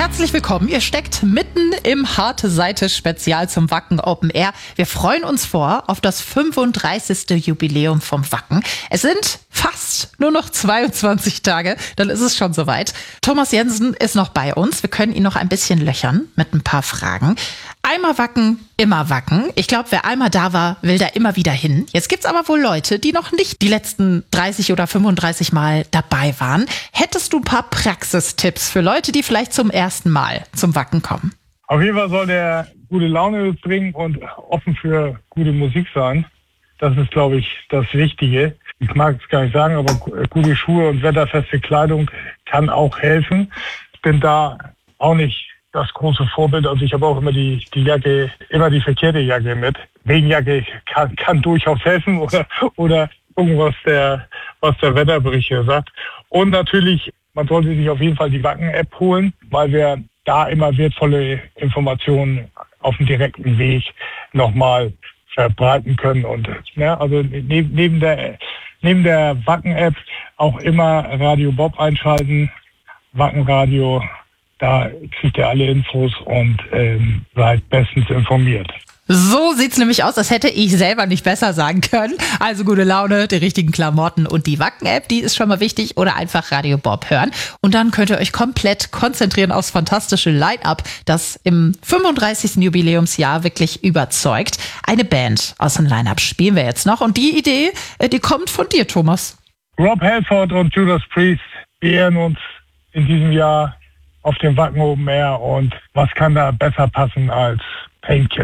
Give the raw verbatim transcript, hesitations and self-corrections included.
Herzlich willkommen. Ihr steckt mitten im Harte Seite Spezial zum Wacken Open Air. Wir freuen uns vor auf das fünfunddreißigste Jubiläum vom Wacken. Es sind fast nur noch zweiundzwanzig Tage, dann ist es schon soweit. Thomas Jensen ist noch bei uns. Wir können ihn noch ein bisschen löchern mit ein paar Fragen. Einmal Wacken, immer Wacken. Ich glaube, wer einmal da war, will da immer wieder hin. Jetzt gibt's aber wohl Leute, die noch nicht die letzten dreißig oder fünfunddreißig Mal dabei waren. Hättest du ein paar Praxistipps für Leute, die vielleicht zum ersten Mal zum Wacken kommen? Auf jeden Fall soll der gute Laune bringen und offen für gute Musik sein. Das ist, glaube ich, das Wichtige. Ich mag es gar nicht sagen, aber gute Schuhe und wetterfeste Kleidung kann auch helfen. Ich bin da auch nicht das große Vorbild. Also ich habe auch immer die, die Jacke, immer die verkehrte Jacke mit. Regenjacke kann, kann durchaus helfen oder, oder irgendwas der, was der Wetterbericht hier sagt. Und natürlich, man sollte sich auf jeden Fall die Wacken-App holen, weil wir da immer wertvolle Informationen auf dem direkten Weg nochmal verbreiten können. Und ja, also neben, neben der, neben der Wacken-App auch immer Radio Bob einschalten, Wackenradio. Da kriegt ihr alle Infos und ähm, seid bestens informiert. So sieht's nämlich aus, als hätte ich selber nicht besser sagen können. Also gute Laune, die richtigen Klamotten und die Wacken-App, die ist schon mal wichtig. Oder einfach Radio Bob hören. Und dann könnt ihr euch komplett konzentrieren aufs fantastische Line-Up, das im fünfunddreißigsten Jubiläumsjahr wirklich überzeugt. Eine Band aus dem Line-Up spielen wir jetzt noch. Und die Idee, die kommt von dir, Thomas. Rob Halford und Judas Priest, wir ehren uns in diesem Jahr auf dem Wacken Open Air. Und was kann da besser passen als Painkiller?